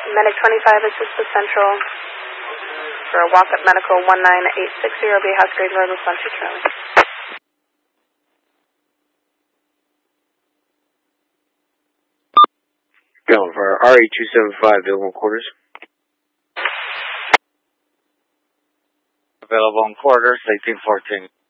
Medic 25, assist the Central for a walk-up medical 19860, will be House Grade Road with 12 Charlie. Going for RE275, available quarters. Available in quarters, 1814.